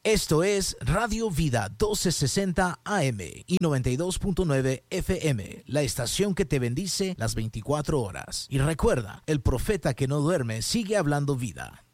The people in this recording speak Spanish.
Esto es Radio Vida 1260 AM y 92.9 FM, la estación que te bendice las 24 horas. Y recuerda, el profeta que no duerme sigue hablando vida.